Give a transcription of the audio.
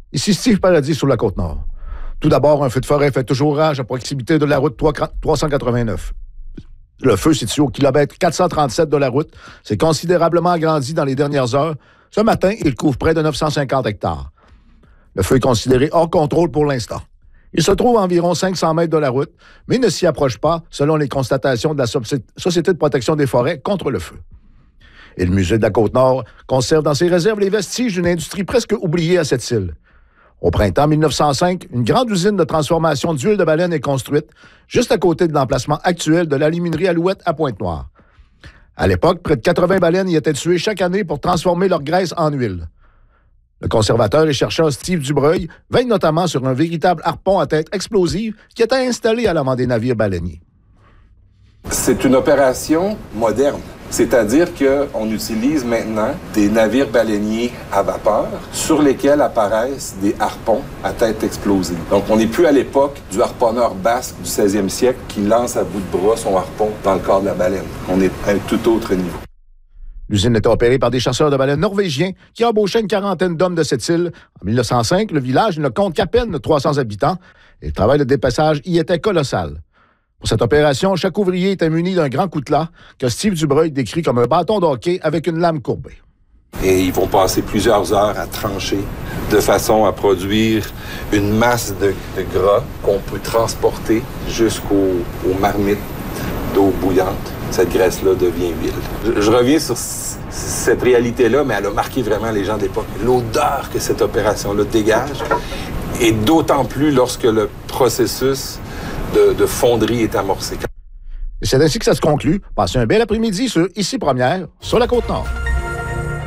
Ici Steve Paradis sur la Côte-Nord. Tout d'abord, un feu de forêt fait toujours rage à proximité de la route 389. Le feu situé au kilomètre 437 de la route s'est considérablement agrandi dans les dernières heures. Ce matin, il couvre près de 950 hectares. Le feu est considéré hors contrôle pour l'instant. Il se trouve à environ 500 mètres de la route, mais ne s'y approche pas, selon les constatations de la Société de protection des forêts contre le feu. Et le musée de la Côte-Nord conserve dans ses réserves les vestiges d'une industrie presque oubliée à cette île. Au printemps 1905, une grande usine de transformation d'huile de baleine est construite, juste à côté de l'emplacement actuel de l'aluminerie Alouette à Pointe-Noire. À l'époque, près de 80 baleines y étaient tuées chaque année pour transformer leur graisse en huile. Le conservateur et chercheur Steve Dubreuil veille notamment sur un véritable harpon à tête explosive qui était installé à l'avant des navires baleiniers. C'est une opération moderne. C'est-à-dire qu'on utilise maintenant des navires baleiniers à vapeur sur lesquels apparaissent des harpons à tête explosive. Donc, on n'est plus à l'époque du harponneur basque du 16e siècle qui lance à bout de bras son harpon dans le corps de la baleine. On est à un tout autre niveau. L'usine était opérée par des chasseurs de baleines norvégiens qui embauchaient une quarantaine d'hommes de cette île. En 1905, le village ne compte qu'à peine 300 habitants et le travail de dépassage y était colossal. Pour cette opération, chaque ouvrier était muni d'un grand coutelas que Steve Dubreuil décrit comme un bâton de hockey avec une lame courbée. Et ils vont passer plusieurs heures à trancher de façon à produire une masse de gras qu'on peut transporter jusqu'aux marmites d'eau bouillante. Cette graisse-là devient huile. Je reviens sur cette réalité-là, mais elle a marqué vraiment les gens d'époque. L'odeur que cette opération-là dégage, et d'autant plus lorsque le processus de fonderie est amorcé. Et c'est ainsi que ça se conclut. Passez un bel après-midi sur Ici Première, sur la Côte-Nord.